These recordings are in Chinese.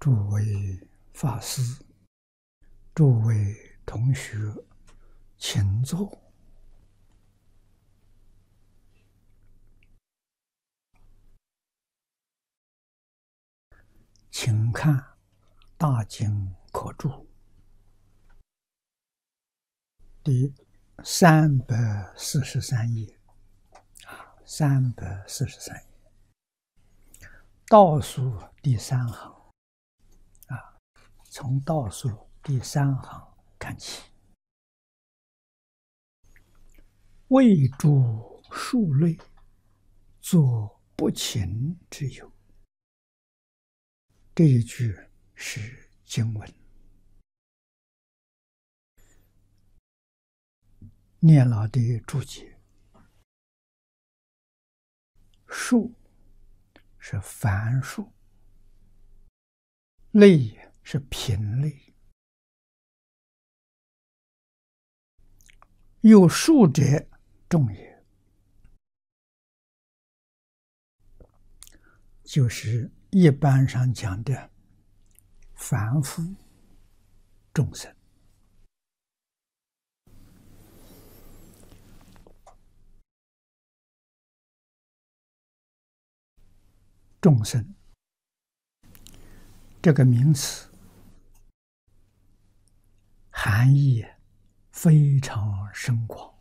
诸位法师、诸位同学，请坐。请看《大经科注》第343页，343页，倒数第3行从倒数第3行看起。为诸数类，作不勤之有。这一句是经文，念老的注解。数是凡数，类是品类。有数者众也，就是一般上讲的凡夫众生。众生这个名词含义非常深广。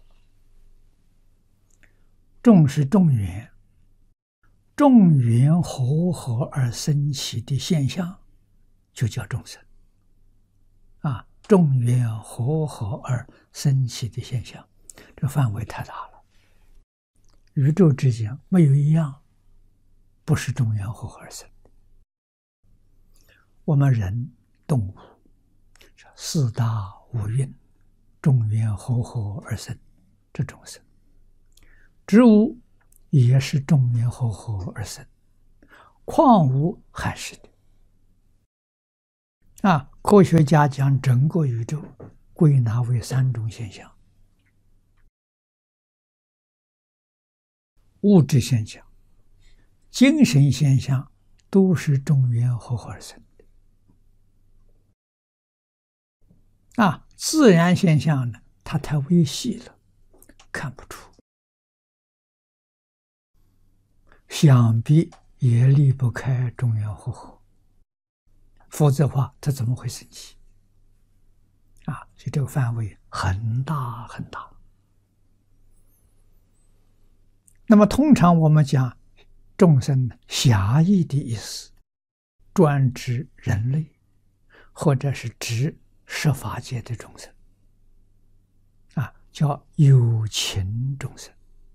众是众缘，众缘和合而生起的现象就叫众生。众缘和合而生起的现象，这范围太大了。宇宙之间没有一样不是众缘和合而生的。我们人、动物四大五蕴，众缘和合而生，这众生。植物也是众缘和合而生，矿物还是的。科学家将整个宇宙归纳为3种现象：物质现象、精神现象，都是众缘和合而生的。自然现象呢，它太微细了，看不出，想必也离不开众缘和合，否则的话它怎么会生气？所以这个范围很大很大。那么通常我们讲众生狭义的意思，专指人类，或者是指十法界的众生，叫有情众生。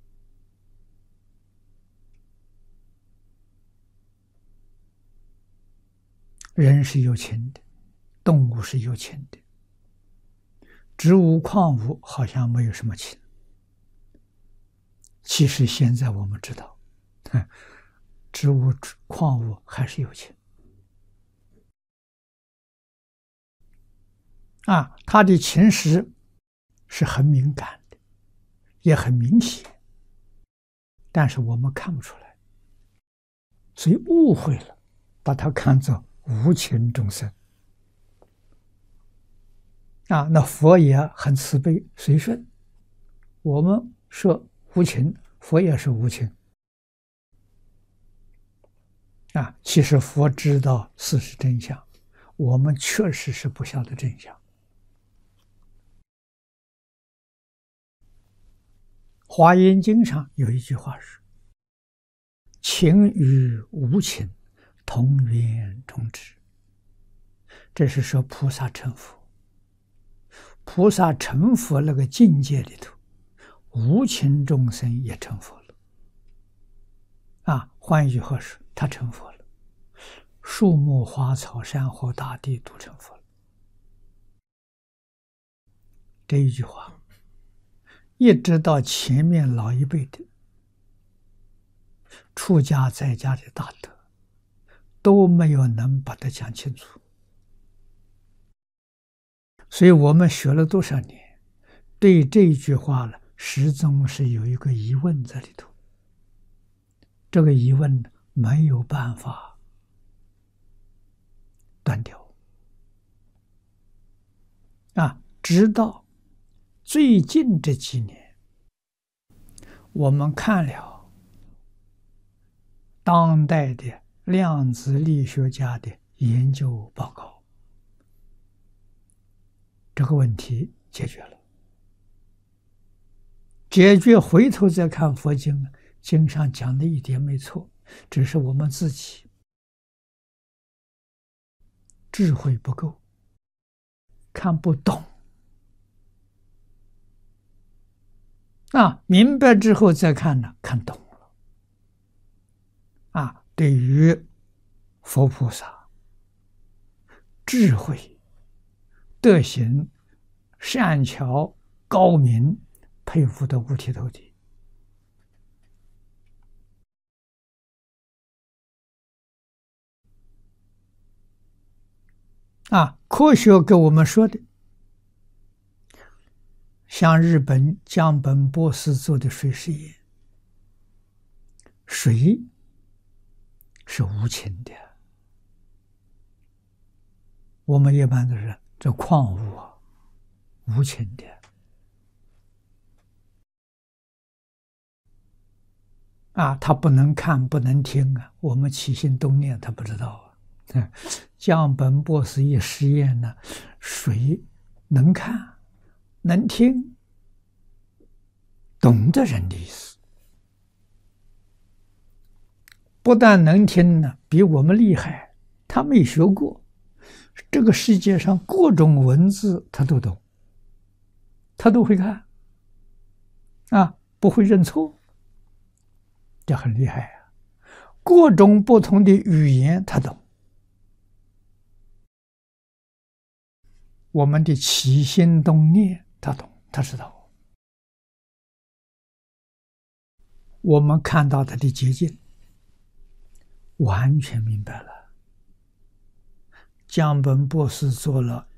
人是有情的，动物是有情的，植物、矿物好像没有什么情。其实现在我们知道，植物、矿物还是有情。它的情识是很敏感的，也很明显，但是我们看不出来，所以误会了，把它看作无情众生。那佛也很慈悲随顺，我们说无情，佛也是无情。其实佛知道事实真相，我们确实是不晓得真相。华严经上有一句话是：情与无情，同源同质。这是说菩萨成佛。菩萨成佛那个境界里头，无情众生也成佛了。换一句话说，他成佛了，树木花草山河大地都成佛了。这一句话一直到前面老一辈的出家在家的大德都没有能把它讲清楚。所以我们学了多少年，对这一句话呢，始终是有一个疑问在里头。这个疑问没有办法直到最近这几年，我们看了当代的量子力学家的研究报告，这个问题解决了。解决回头再看佛经，经上讲的一点没错，只是我们自己智慧不够，看不懂。明白之后再看呢，看懂了。对于佛菩萨智慧、德行、善巧、高明，佩服得五体投地。科学跟我们说的，像日本江本博士做的水实验，水是无情的。我们一般的人，这矿物无情的。他不能看，不能听我们起心动念，他不知道江本博士一实验呢，水能看，能听，懂得人的意思，不但能听呢，比我们厉害。他没学过，这个世界上各种文字他都懂，他都会看，不会认错，这很厉害各种不同的语言他懂。我们的起心动念他懂，他知道。我们看到他的捷径，完全明白了。江本博士做了